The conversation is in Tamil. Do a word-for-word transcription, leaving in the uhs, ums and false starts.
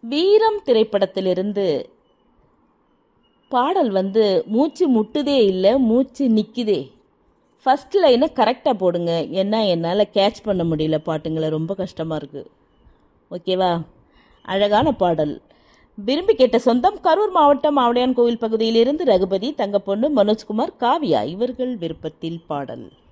வீரம் திரைப்படத்திலிருந்து பாடல் வந்து மூச்சு முட்டுதே இல்லை மூச்சு நிற்குதே. ஃபஸ்ட் லைனை கரெக்டாக போடுங்க, ஏன்னா என்னால் கேட்ச் பண்ண முடியல பாட்டுங்களை, ரொம்ப கஷ்டமாக இருக்குது. ஓகேவா? அழகான பாடல். விரும்பி கேட்ட சொந்தம் கரூர் மாவட்டம் ஆவடையான் கோவில் பகுதியிலிருந்து ரகுபதி, தங்கப்பொண்ணு, மனோஜ்குமார், காவியா இவர்கள் விருப்பத்தில் பாடல்.